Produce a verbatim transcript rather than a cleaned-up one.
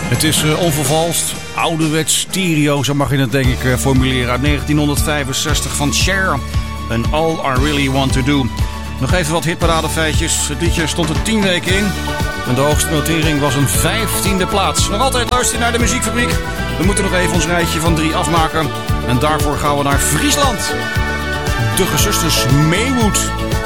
Het is uh, onvervalst, ouderwets stereo, zo mag je het denk ik uh, formuleren, uit negentien vijfenzestig van Cher. En All I Really Want To Do. Nog even wat hitparadefeitjes. Het liedje stond er tien weken in. En de hoogste notering was een vijftiende plaats. Nog altijd luisteren naar de Muziekfabriek. We moeten nog even ons rijtje van drie afmaken. En daarvoor gaan we naar Friesland. De gezusters Maywood.